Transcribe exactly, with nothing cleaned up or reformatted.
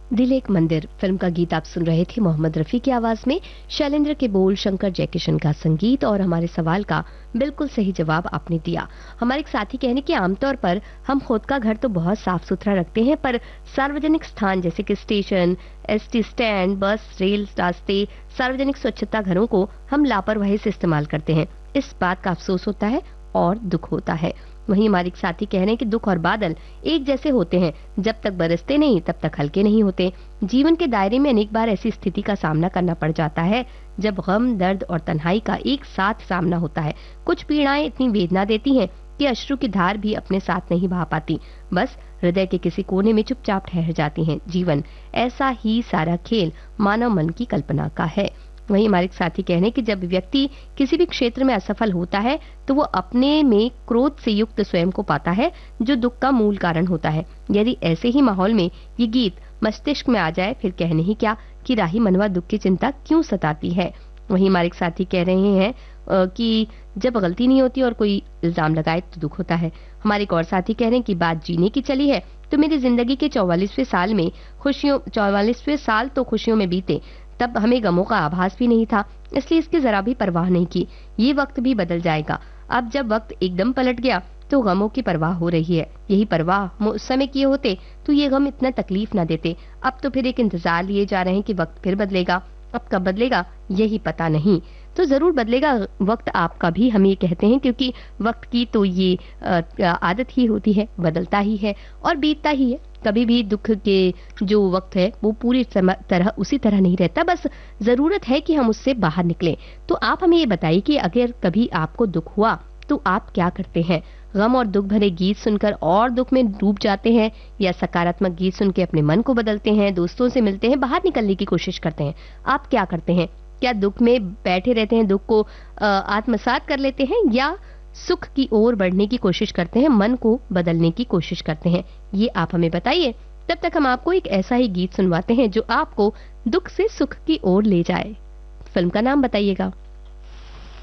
दिल एक मंदिर फिल्म का गीत आप सुन रहे थे मोहम्मद रफी की आवाज में। शैलेंद्र के बोल, शंकर जयकिशन का संगीत और हमारे सवाल का बिल्कुल सही जवाब आपने दिया। हमारे एक साथी कहने कि आमतौर पर हम खुद का घर तो बहुत साफ सुथरा रखते हैं, पर सार्वजनिक स्थान जैसे कि स्टेशन, एसटी स्टैंड, बस, रेल रास्ते, सार्वजनिक स्वच्छता घरों को हम लापरवाही से इस्तेमाल करते हैं। इस बात का अफसोस होता है और दुख होता है। वहीं हमारे एक साथी कह रहे हैं कि दुख और बादल एक जैसे होते हैं, जब तक बरसते नहीं तब तक हल्के नहीं होते। जीवन के दायरे में अनेक बार ऐसी स्थिति का सामना करना पड़ जाता है जब गम, दर्द और तन्हाई का एक साथ सामना होता है। कुछ पीड़ाएं इतनी वेदना देती हैं कि अश्रु की धार भी अपने साथ नहीं बहा पाती, बस हृदय के किसी कोने में चुपचाप ठहर जाती हैं। जीवन ऐसा ही सारा खेल मानव मन की कल्पना का है। वहीं हमारे एक साथी कह रहे हैं कि जब व्यक्ति किसी भी क्षेत्र में असफल होता है तो वो अपने में क्रोध से युक्त स्वयं को पाता है, जो दुख का मूल कारण होता है। यदि ऐसे ही माहौल में ये गीत मस्तिष्क में आ जाए, फिर कहने ही क्या कि राही मनवा दुख की चिंता क्यों सताती है। वहीं हमारे एक साथी कह रहे हैं अ, कि जब गलती नहीं होती और कोई इल्जाम लगाए तो दुख होता है। हमारे एक और साथी कह रहे हैं कि बात जीने की चली है तो मेरी जिंदगी के चौवालीसवें साल में खुशियों चौवालीसवें साल तो खुशियों में बीते, तब हमें गमों का आभास भी नहीं था, इसलिए इसकी जरा भी परवाह नहीं की। ये वक्त भी बदल जाएगा। अब जब वक्त एकदम पलट गया तो गमों की परवाह हो रही है। यही परवाह उस समय किए होते तो ये गम इतना तकलीफ ना देते। अब तो फिर एक इंतजार लिए जा रहे हैं कि वक्त फिर बदलेगा। अब कब बदलेगा यही पता नहीं, तो जरूर बदलेगा वक्त आपका भी, हम ये कहते हैं, क्योंकि वक्त की तो ये अ, आदत ही होती है, बदलता ही है और बीतता ही है। कभी भी दुख के जो वक्त है वो पूरी तरह उसी तरह नहीं रहता, बस जरूरत है कि हम उससे बाहर निकलें। तो आप हमें ये बताइए कि अगर कभी आपको दुख हुआ तो आप क्या करते हैं? गम और दुख भरे गीत सुनकर और दुख में डूब जाते हैं, या सकारात्मक गीत सुन के अपने मन को बदलते हैं, दोस्तों से मिलते हैं, बाहर निकलने की कोशिश करते हैं? आप क्या करते हैं? क्या दुख में बैठे रहते हैं, दुख को आत्मसात कर लेते हैं, या सुख की ओर बढ़ने की कोशिश करते हैं, मन को बदलने की कोशिश करते हैं? ये आप हमें बताइए। तब तक हम आपको एक ऐसा ही गीत सुनवाते हैं जो आपको दुख से सुख की ओर ले जाए। फिल्म का नाम बताइएगा।